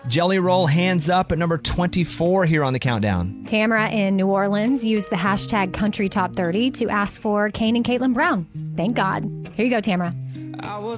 Jelly Roll hands up at number 24 here on the countdown. Tamara in New Orleans used the hashtag Country Top 30 to ask for Kane and Caitlin Brown. Thank God. Here you go, Tamara. I was